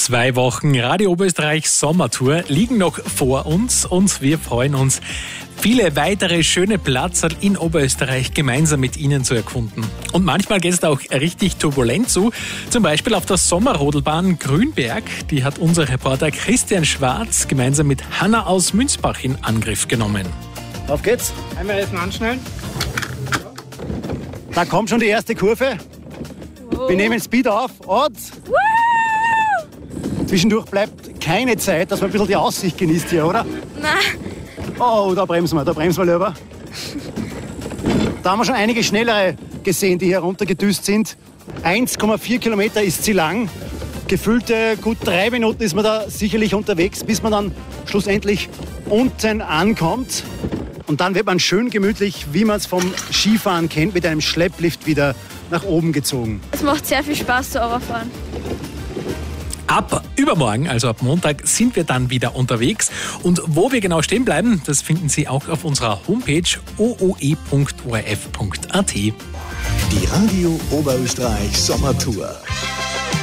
2 Wochen Radio Oberösterreich Sommertour liegen noch vor uns und wir freuen uns, viele weitere schöne Plätze in Oberösterreich gemeinsam mit Ihnen zu erkunden. Und manchmal geht es da auch richtig turbulent zu, zum Beispiel auf der Sommerrodelbahn Grünberg. Die hat unser Reporter Christian Schwarz gemeinsam mit Hanna aus Münzbach in Angriff genommen. Auf geht's. Einmal erstmal anschnallen. Da kommt schon die erste Kurve. Wir nehmen Speed auf. Und zwischendurch bleibt keine Zeit, dass man ein bisschen die Aussicht genießt hier, oder? Nein. Oh, da bremsen wir lieber. Da haben wir schon einige schnellere gesehen, die hier runtergedüst sind. 1,4 Kilometer ist sie lang. Gefüllte gut 3 Minuten ist man da sicherlich unterwegs, bis man dann schlussendlich unten ankommt. Und dann wird man schön gemütlich, wie man es vom Skifahren kennt, mit einem Schlepplift wieder nach oben gezogen. Es macht sehr viel Spaß zu Autofahren. Ab übermorgen, also ab Montag, sind wir dann wieder unterwegs. Und wo wir genau stehen bleiben, das finden Sie auch auf unserer Homepage ooe.orf.at. Die Radio Oberösterreich Sommertour.